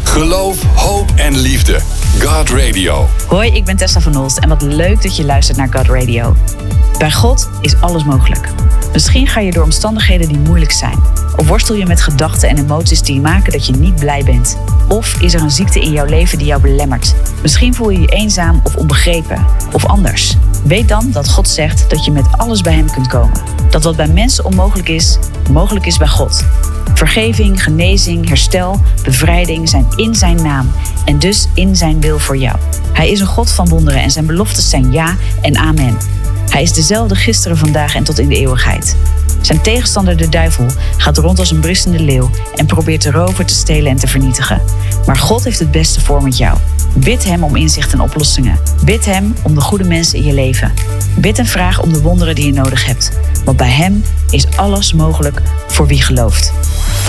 Geloof, hoop en liefde. God Radio. Hoi, ik ben Tessa van Olst en wat leuk dat je luistert naar God Radio. Bij God is alles mogelijk. Misschien ga je door omstandigheden die moeilijk zijn. Of worstel je met gedachten en emoties die maken dat je niet blij bent. Of is er een ziekte in jouw leven die jou belemmert. Misschien voel je je eenzaam of onbegrepen. Of anders. Weet dan dat God zegt dat je met alles bij hem kunt komen. Dat wat bij mensen onmogelijk is bij God. Vergeving, genezing, herstel, bevrijding zijn in zijn naam en dus in zijn wil voor jou. Hij is een God van wonderen en zijn beloftes zijn ja en amen. Hij is dezelfde gisteren, vandaag en tot in de eeuwigheid. Zijn tegenstander, de duivel, gaat rond als een brussende leeuw en probeert te roven, te stelen en te vernietigen. Maar God heeft het beste voor met jou. Bid hem om inzicht en oplossingen. Bid hem om de goede mensen in je leven. Bid en vraag om de wonderen die je nodig hebt. Want bij hem is alles mogelijk voor wie gelooft.